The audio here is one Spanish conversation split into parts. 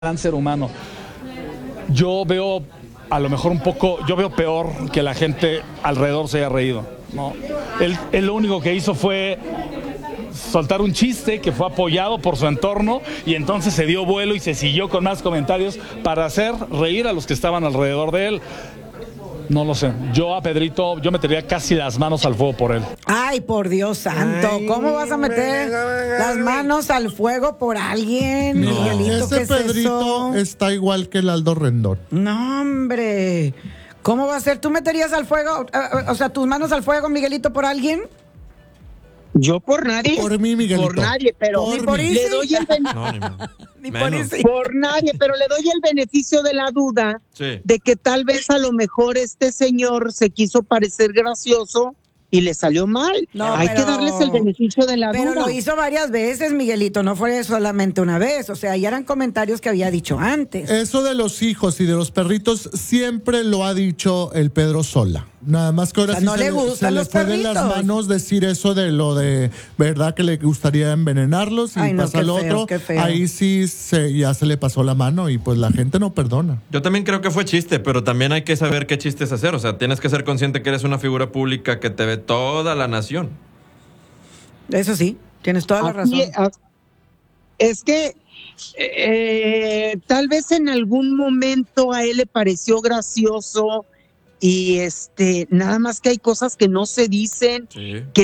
gran ser humano. Yo veo a lo mejor yo veo peor que la gente alrededor se haya reído, ¿no? Él lo único que hizo fue soltar un chiste que fue apoyado por su entorno y entonces se dio vuelo y se siguió con más comentarios para hacer reír a los que estaban alrededor de él. No lo sé. Yo a Pedrito, yo metería casi las manos al fuego por él. Ay, por Dios santo. ¿Cómo vas a meter las manos al fuego por alguien, No. Miguelito? Ese ¿Qué es Pedrito eso? está igual que el Aldo Rendón. No, hombre. ¿Cómo va a ser? ¿Tú meterías al fuego, o sea, tus manos al fuego, Miguelito, por alguien? Yo por nadie. Por mí, Miguelito. Por nadie, pero Por Ni por mí. Isi. le doy el Ni por Menos. Isi. por nadie, pero le doy el beneficio de la duda Sí. de que tal vez a lo mejor este señor se quiso parecer gracioso y le salió mal. No, Hay pero- que darles el beneficio de la Pero duda. lo hizo varias veces, Miguelito, no fue solamente una vez. O sea, ya eran comentarios que había dicho antes. Eso de los hijos y de los perritos siempre lo ha dicho el Pedro Sola. Nada más que ahora O sea, sí no le gustan se le los fue de las perritos. manos decir eso de lo de verdad que le gustaría envenenarlos y Ay, no, pasa qué lo feo, otro. qué feo. Ahí sí ya se le pasó la mano y pues la gente no perdona. Yo también creo que fue chiste, pero también hay que saber qué chistes hacer. O sea, tienes que ser consciente que eres una figura pública que te ve toda la nación. Eso sí, tienes toda la razón. Es que tal vez en algún momento a él le pareció gracioso y nada más que hay cosas que no se dicen, Sí. que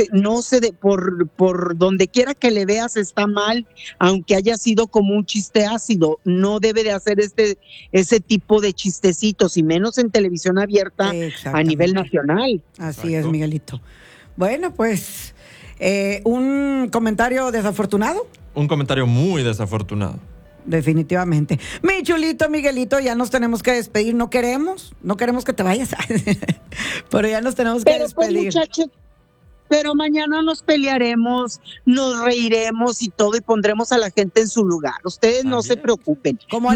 por donde quiera que le veas está mal, aunque haya sido como un chiste ácido. No debe de hacer ese tipo de chistecitos y menos en televisión abierta a Exactamente. nivel nacional. Así Exacto. es, Miguelito. Bueno, pues, un comentario desafortunado, Un comentario muy desafortunado. definitivamente. Mi chulito Miguelito, ya nos tenemos que despedir. No queremos que te vayas, pero ya nos tenemos que Pero pues despedir. muchachos, pero mañana nos pelearemos, nos reiremos y todo y pondremos a la gente en su lugar. Ustedes no se También. preocupen. Como